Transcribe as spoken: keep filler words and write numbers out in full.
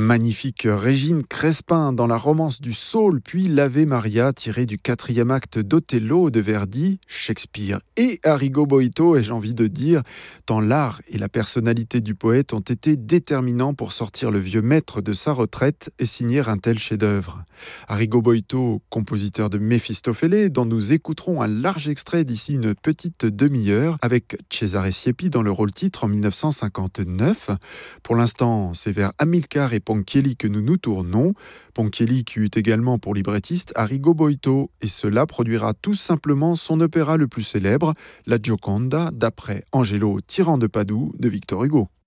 magnifique Régine Crespin dans la romance du Saule, puis l'Ave Maria tiré du quatrième acte d'Othello de Verdi, Shakespeare et Arrigo Boito, ai-je envie de dire, tant l'art et la personnalité du poète ont été déterminants pour sortir le vieux maître de sa retraite et signer un tel chef-d'œuvre. Arrigo Boito, compositeur de Méphistophélès, dont nous écouterons un large extrait d'ici une petite demi-heure, avec Cesare Siepi dans le rôle titre en dix-neuf cent cinquante-neuf. Pour l'instant, c'est vers Amilcare et Ponchielli que nous nous tournons. Ponchielli qui eut également pour librettiste Arrigo Boito, et cela produira tout simplement son opéra le plus célèbre, la Gioconda, d'après Angelo Tyran de Padoue de Victor Hugo.